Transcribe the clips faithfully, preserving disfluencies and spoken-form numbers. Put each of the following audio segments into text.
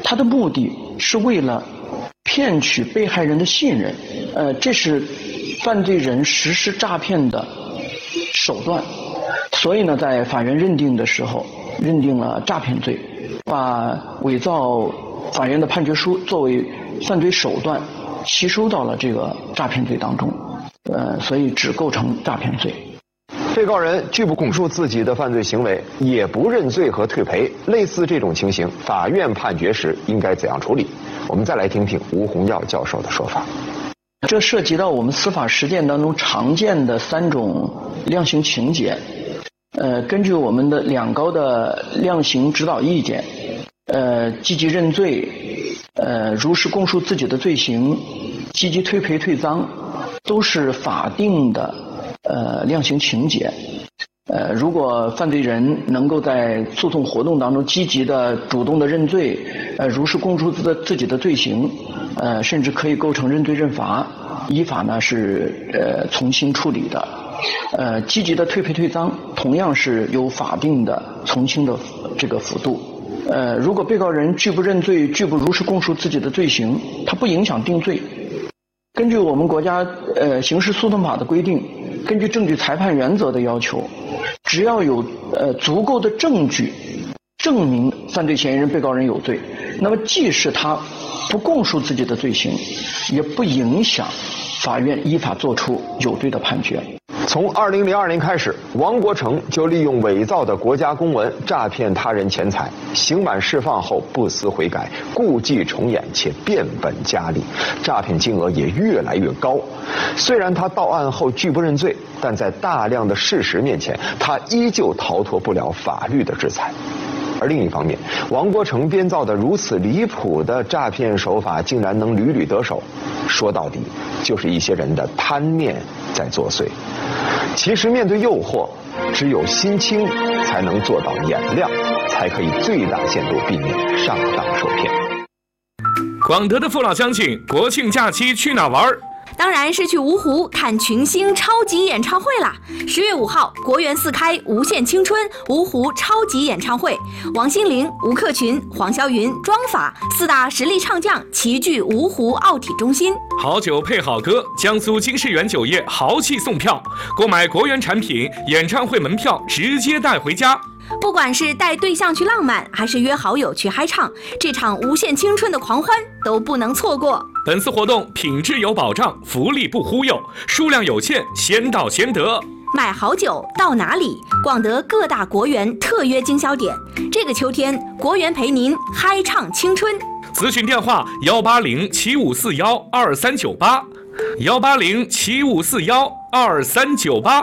它的目的是为了骗取被害人的信任，呃，这是犯罪人实施诈骗的手段。所以呢，在法院认定的时候，认定了诈骗罪，把伪造法院的判决书作为犯罪手段吸收到了这个诈骗罪当中，呃，所以只构成诈骗罪。 被告人拒不供述自己的犯罪行为，也不认罪和退赔，类似这种情形，法院判决时应该怎样处理？我们再来听听吴洪耀教授的说法。 这涉及到我们司法实践当中常见的三种量刑情节。呃，根据我们的两高的量刑指导意见，呃，积极认罪，呃，如实供述自己的罪行，积极退赔退赃，都是法定的呃量刑情节。呃，如果犯罪人能够在诉讼活动当中积极的、主动的认罪，呃，如实供述自的自己的罪行，呃，甚至可以构成认罪认罚，依法呢是呃从轻处理的。呃，积极的退赔退赃同样是有法定的从轻的这个幅度。呃，如果被告人拒不认罪、拒不如实供述自己的罪行，它不影响定罪。根据我们国家呃刑事诉讼法的规定，根据证据裁判原则的要求，只要有呃足够的证据证明犯罪嫌疑人被告人有罪，那么即使他不供述自己的罪行，也不影响法院依法作出有罪的判决。 从二零零二年开始，王国成就利用伪造的国家公文诈骗他人钱财，刑满释放后不思悔改，故伎重演且变本加厉，诈骗金额也越来越高。虽然他到案后拒不认罪，但在大量的事实面前，他依旧逃脱不了法律的制裁。而另一方面，王国成编造的如此离谱的诈骗手法竟然能屡屡得手，说到底就是一些人的贪念在作祟。其实面对诱惑，只有心清才能做到眼亮，才可以最大限度避免上当受骗。 广德的父老乡亲，国庆假期去哪玩？ 当然是去芜湖看群星超级演唱会啦！十月五号，国园四开无限青春芜湖超级演唱会，王心凌、吴克群、黄霄云、庄法四大实力唱将齐聚芜湖奥体中心。 好酒配好歌，江苏金世元酒业豪气送票，购买国园产品，演唱会门票直接带回家。 不管是带对象去浪漫，还是约好友去嗨唱，这场无限青春的狂欢都不能错过。 本次活动品质有保障，福利不忽悠，数量有限，先到先得。 买好酒到哪里？广德各大国园特约经销点。这个秋天，国园陪您嗨唱青春。 咨询电话：幺八零七五四幺二三九八，幺八零七五四幺二三九八。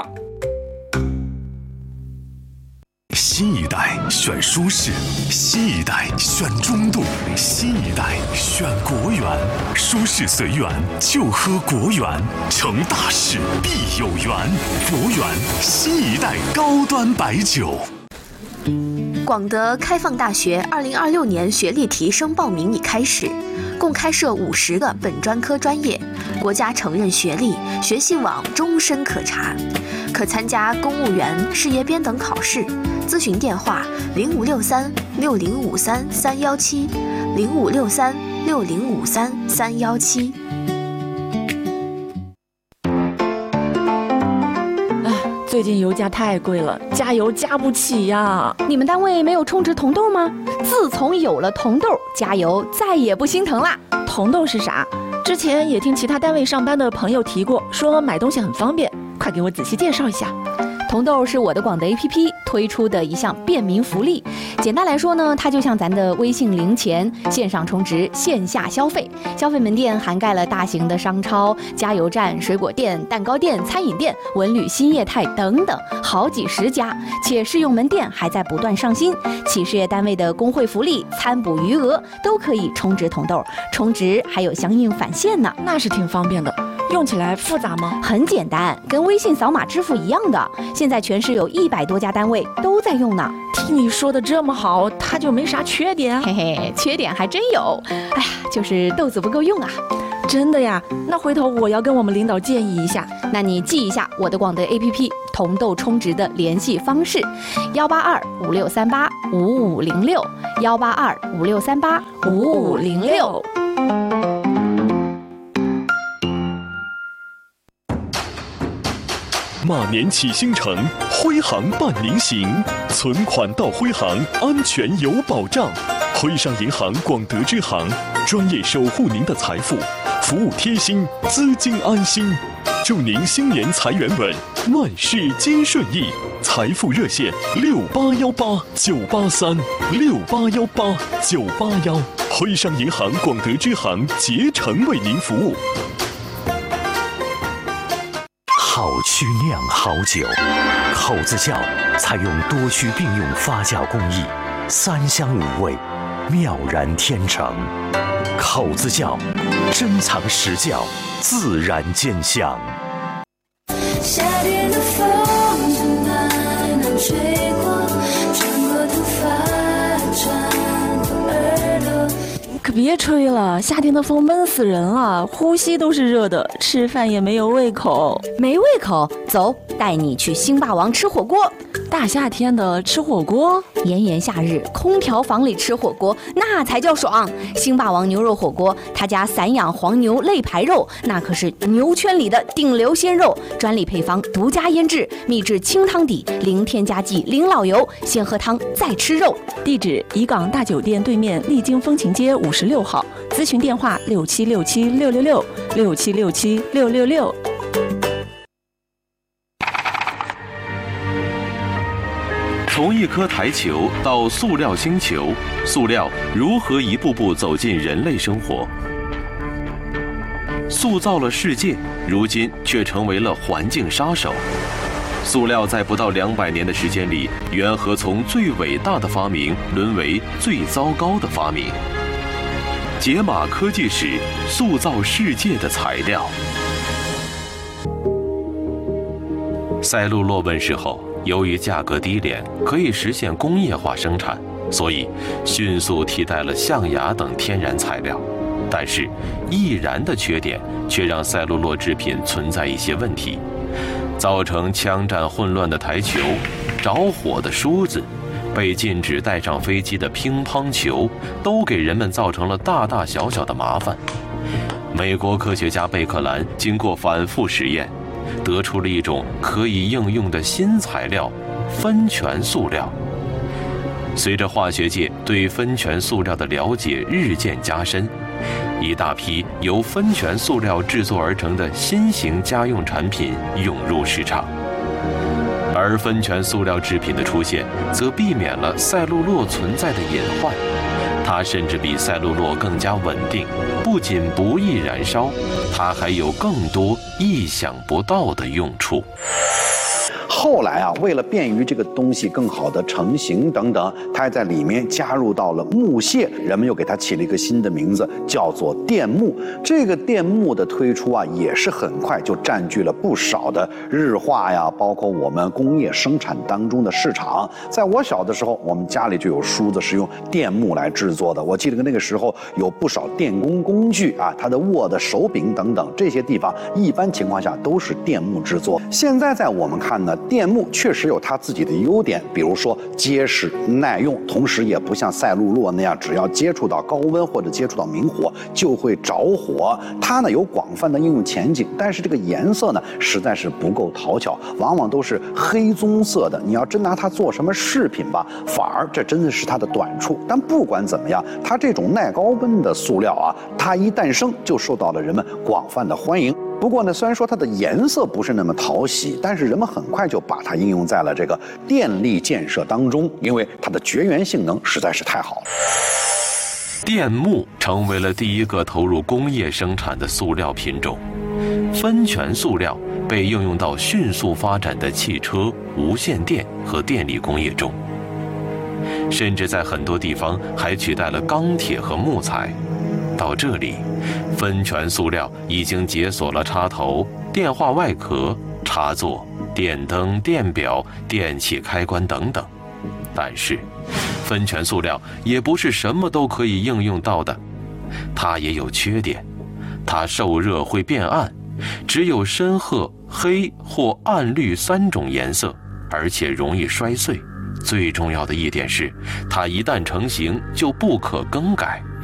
新一代选舒适，新一代选中度，新一代选国园。舒适随缘，就喝国园。成大事必有缘，国园新一代高端白酒。 广德开放大学二零二六年学历提升报名已开始，共开设五十个本专科专业，国家承认学历，学信网终身可查，可参加公务员、事业编等考试。咨询电话：零五六三六零五三三幺七，零五六三六零五三三幺七。 最近油价太贵了，加油加不起呀！ 你们单位没有充值铜豆吗？自从有了铜豆，加油再也不心疼啦。 铜豆是啥？之前也听其他单位上班的朋友提过，说买东西很方便，快给我仔细介绍一下。 铜豆是我的广德 A P P 推出的一项便民福利。简单来说呢，它就像咱的微信零钱，线上充值，线下消费。消费门店涵盖了大型的商超、加油站、水果店、蛋糕店、餐饮店、文旅新业态等等，好几十家。且试用门店还在不断上新，企事业单位的工会福利、餐补余额都可以充值铜豆，充值还有相应返现呢， 那是挺方便的。用起来复杂吗？ 很简单，跟微信扫码支付一样的。现在全市有一百多家单位都在用呢。 听你说的这么好，它就没啥缺点啊？ 嘿嘿，缺点还真有。哎呀，就是豆子不够用啊。 真的呀？那回头我要跟我们领导建议一下。 那你记一下我的广德 A P P 同豆充值的联系方式：幺八二五六三八五五零六，幺八二五六三八五五零六。 马年启星城，徽行伴您行，存款到徽行，安全有保障。徽商银行广德支行，专业守护您的财富，服务贴心，资金安心。祝您新年财源稳，万事皆顺意。财富热线六八幺八九八三六八幺八九八幺，徽商银行广德支行竭诚为您服务。 好曲酿好酒，口子窖采用多区并用发酵工艺，三香五味，妙然天成。口子窖珍藏实窖，自然兼香。 夏天的风正慢慢吹过，穿过头发，穿过耳朵。 可别吹了，夏天的风闷死人了，呼吸都是热的，吃饭也没有胃口。 没胃口，走，带你去星霸王吃火锅。 大夏天的吃火锅， 炎炎夏日，空调房里吃火锅那才叫爽。星霸王牛肉火锅，他家散养黄牛肋排肉，那可是牛圈里的顶流鲜肉，专利配方，独家腌制，秘制清汤底，零添加剂，零老油，先喝汤再吃肉。 地址：怡港大酒店对面丽晶风情街五十六号，咨询电话：六七六七六六六六七六七六六六。 从一颗台球到塑料星球，塑料如何一步步走进人类生活？塑造了世界，如今却成为了环境杀手。塑料在不到两百年的时间里，缘何从最伟大的发明沦为最糟糕的发明？解码科技史，塑造世界的材料。赛璐珞问世后，由于价格低廉，可以实现工业化生产，所以迅速替代了象牙等天然材料。但是，易燃的缺点却让赛璐珞制品存在一些问题，造成枪战混乱的台球、着火的梳子、被禁止带上飞机的乒乓球，都给人们造成了大大小小的麻烦。美国科学家贝克兰经过反复实验，得出了一种可以应用的新材料——酚醛塑料。随着化学界对酚醛塑料的了解日渐加深，一大批由酚醛塑料制作而成的新型家用产品涌入市场。而酚醛塑料制品的出现，则避免了赛璐珞存在的隐患。它甚至比赛璐珞更加稳定，不仅不易燃烧，它还有更多意想不到的用处。 后来啊，为了便于这个东西更好的成型等等，它还在里面加入到了木屑，人们又给它起了一个新的名字，叫做电木。这个电木的推出啊，也是很快就占据了不少的日化呀，包括我们工业生产当中的市场。在我小的时候，我们家里就有梳子是用电木来制作的。我记得那个时候有不少电工工具啊，它的握的手柄等等，这些地方一般情况下都是电木制作。现在在我们看呢，电木确实有它自己的优点，比如说结实耐用，同时也不像赛璐珞那样，只要接触到高温或者接触到明火就会着火。它呢有广泛的应用前景，但是这个颜色呢实在是不够讨巧，往往都是黑棕色的。你要真拿它做什么饰品吧，反而这真的是它的短处。但不管怎么样，它这种耐高温的塑料啊，它一诞生就受到了人们广泛的欢迎。不过呢，虽然说它的颜色不是那么讨喜，但是人们很快就把它应用在了这个电力建设当中，因为它的绝缘性能实在是太好了。 电木成为了第一个投入工业生产的塑料品种，酚醛塑料被应用到迅速发展的汽车、无线电和电力工业中，甚至在很多地方还取代了钢铁和木材。到这里，酚醛塑料已经解锁了插头、电话外壳、插座、电灯、电表、电器开关等等。但是，酚醛塑料也不是什么都可以应用到的，它也有缺点。 它受热会变暗，只有深褐、黑或暗绿三种颜色，而且容易摔碎。最重要的一点是，它一旦成型就不可更改。